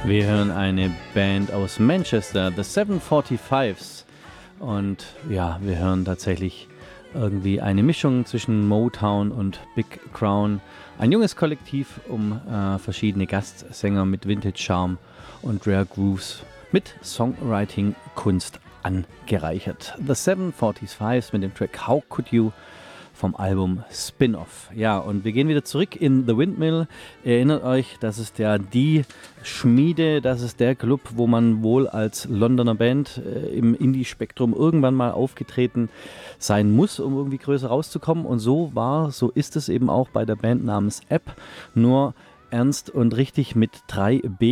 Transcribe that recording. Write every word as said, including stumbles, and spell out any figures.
Wir hören eine Band aus Manchester, The seven forty-fives. Und ja, wir hören tatsächlich irgendwie eine Mischung zwischen Motown und Big Crown. Ein junges Kollektiv um äh, verschiedene Gastsänger mit Vintage-Charme und Rare Grooves mit Songwriting-Kunst angereichert. The seven forty-fives mit dem Track How Could You vom Album Spin-Off. Ja, und wir gehen wieder zurück in The Windmill. Ihr erinnert euch, das ist ja die Schmiede, das ist der Club, wo man wohl als Londoner Band äh, im Indie-Spektrum irgendwann mal aufgetreten sein muss, um irgendwie größer rauszukommen. Und so war, so ist es eben auch bei der Band namens App, nur ernst und richtig mit drei B